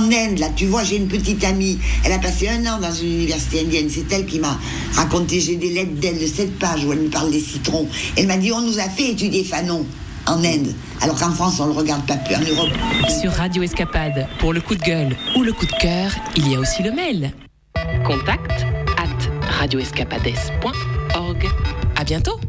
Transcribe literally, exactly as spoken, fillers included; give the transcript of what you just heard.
en Inde, là, tu vois, j'ai une petite amie. Elle a passé un an dans une université indienne. C'est elle qui m'a raconté. J'ai des lettres d'elle de sept pages où elle me parle des citrons. Elle m'a dit, on nous a fait étudier Fanon en Inde, alors qu'en France, on ne le regarde pas plus, en Europe. Sur Radio Escapade, pour le coup de gueule ou le coup de cœur, il y a aussi le mail. Contact at radioescapades point org. À bientôt.